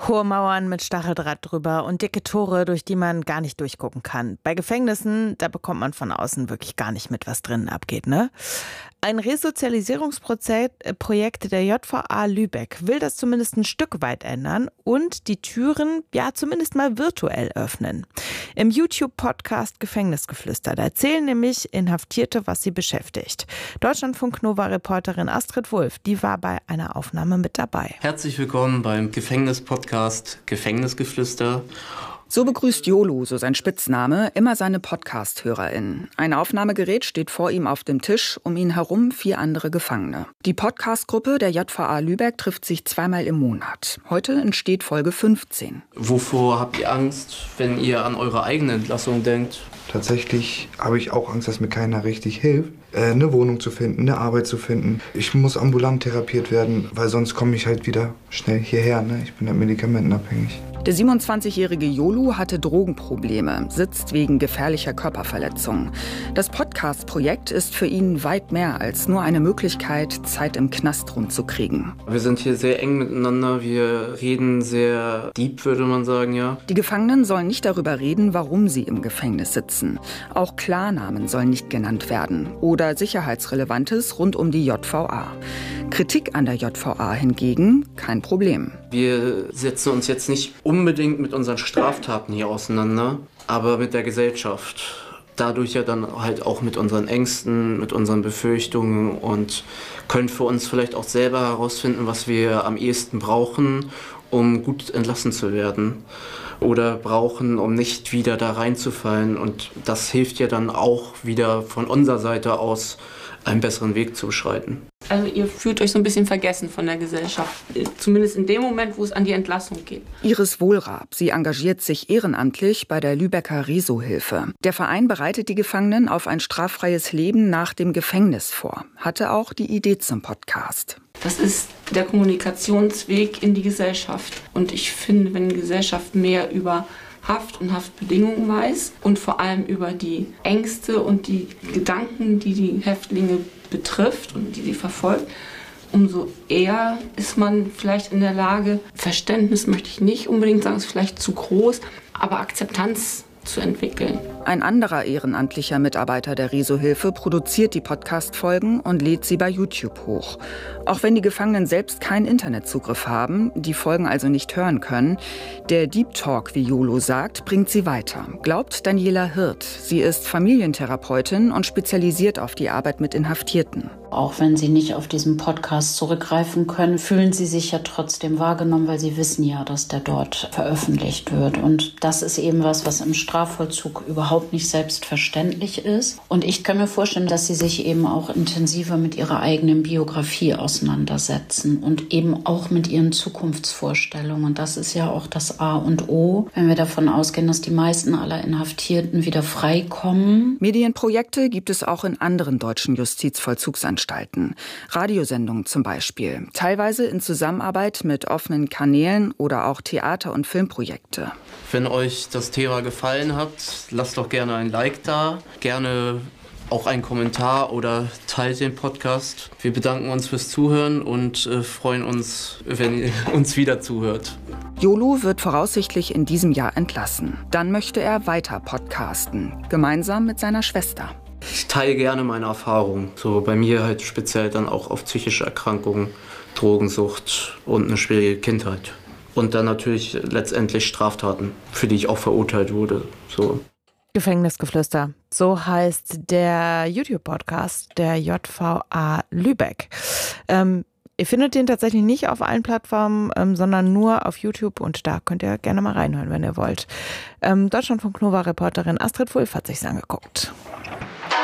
Hohe Mauern mit Stacheldraht drüber und dicke Tore, durch die man gar nicht durchgucken kann. Bei Gefängnissen, da bekommt man von außen wirklich gar nicht mit, was drinnen abgeht, ne? Ein Resozialisierungsprojekt der JVA Lübeck will das zumindest ein Stück weit ändern und die Türen, ja, zumindest mal virtuell öffnen. Im YouTube-Podcast Gefängnisgeflüster, da erzählen nämlich Inhaftierte, was sie beschäftigt. Deutschlandfunk-Nova-Reporterin Astrid Wulff, die war bei einer Aufnahme mit dabei. Herzlich willkommen beim Gefängnispodcast Gefängnisgeflüster. So begrüßt Jolo, so sein Spitzname, immer seine Podcast-HörerInnen. Ein Aufnahmegerät steht vor ihm auf dem Tisch, um ihn herum 4 andere Gefangene. Die Podcast-Gruppe der JVA Lübeck trifft sich 2-mal im Monat. Heute entsteht Folge 15. Wovor habt ihr Angst, wenn ihr an eure eigene Entlassung denkt? Tatsächlich habe ich auch Angst, dass mir keiner richtig hilft, eine Wohnung zu finden, eine Arbeit zu finden. Ich muss ambulant therapiert werden, weil sonst komme ich halt wieder schnell hierher. Ne? Ich bin halt medikamentenabhängig. Der 27-jährige Jolo hatte Drogenprobleme, sitzt wegen gefährlicher Körperverletzungen. Das Podcast-Projekt ist für ihn weit mehr als nur eine Möglichkeit, Zeit im Knast rumzukriegen. Wir sind hier sehr eng miteinander, wir reden sehr deep, würde man sagen, ja. Die Gefangenen sollen nicht darüber reden, warum sie im Gefängnis sitzen. Auch Klarnamen sollen nicht genannt werden oder Sicherheitsrelevantes rund um die JVA. Kritik an der JVA hingegen kein Problem. Wir setzen uns jetzt nicht unbedingt mit unseren Straftaten hier auseinander, aber mit der Gesellschaft. Dadurch ja dann halt auch mit unseren Ängsten, mit unseren Befürchtungen und können für uns vielleicht auch selber herausfinden, was wir am ehesten brauchen, um gut entlassen zu werden. Oder brauchen, um nicht wieder da reinzufallen. Und das hilft ja dann auch wieder von unserer Seite aus, einen besseren Weg zu beschreiten. Also ihr fühlt euch so ein bisschen vergessen von der Gesellschaft, zumindest in dem Moment, wo es an die Entlassung geht. Iris Wohlrab, sie engagiert sich ehrenamtlich bei der Lübecker Reso-Hilfe. Der Verein bereitet die Gefangenen auf ein straffreies Leben nach dem Gefängnis vor. Hatte auch die Idee zum Podcast. Das ist der Kommunikationsweg in die Gesellschaft. Und ich finde, wenn die Gesellschaft mehr über Haft und Haftbedingungen weiß und vor allem über die Ängste und die Gedanken, die die Häftlinge betrifft und die sie verfolgt, umso eher ist man vielleicht in der Lage, Verständnis möchte ich nicht unbedingt sagen, ist vielleicht zu groß, aber Akzeptanz zu entwickeln. Ein anderer ehrenamtlicher Mitarbeiter der Reso-Hilfe produziert die Podcast-Folgen und lädt sie bei YouTube hoch. Auch wenn die Gefangenen selbst keinen Internetzugriff haben, die Folgen also nicht hören können, der Deep Talk, wie Jolo sagt, bringt sie weiter, glaubt Daniela Hirt. Sie ist Familientherapeutin und spezialisiert auf die Arbeit mit Inhaftierten. Auch wenn sie nicht auf diesen Podcast zurückgreifen können, fühlen sie sich ja trotzdem wahrgenommen, weil sie wissen ja, dass der dort veröffentlicht wird. Und das ist eben was im Strafvollzug überhaupt nicht selbstverständlich ist. Und ich kann mir vorstellen, dass sie sich eben auch intensiver mit ihrer eigenen Biografie auseinandersetzen und eben auch mit ihren Zukunftsvorstellungen. Und das ist ja auch das A und O, wenn wir davon ausgehen, dass die meisten aller Inhaftierten wieder freikommen. Medienprojekte gibt es auch in anderen deutschen Justizvollzugsanstalten. Radiosendungen zum Beispiel, teilweise in Zusammenarbeit mit offenen Kanälen oder auch Theater- und Filmprojekte. Wenn euch das Thema gefallen hat, lasst doch gerne ein Like da, gerne auch einen Kommentar oder teilt den Podcast. Wir bedanken uns fürs Zuhören und freuen uns, wenn ihr uns wieder zuhört. Jolo wird voraussichtlich in diesem Jahr entlassen. Dann möchte er weiter podcasten, gemeinsam mit seiner Schwester. Ich teile gerne meine Erfahrungen, so bei mir halt speziell dann auch auf psychische Erkrankungen, Drogensucht und eine schwierige Kindheit. Und dann natürlich letztendlich Straftaten, für die ich auch verurteilt wurde. So. Gefängnisgeflüster, so heißt der YouTube-Podcast der JVA Lübeck. Ihr findet den tatsächlich nicht auf allen Plattformen, sondern nur auf YouTube und da könnt ihr gerne mal reinhören, wenn ihr wollt. Deutschlandfunk-Nova-Reporterin Astrid Wulff hat sich's angeguckt.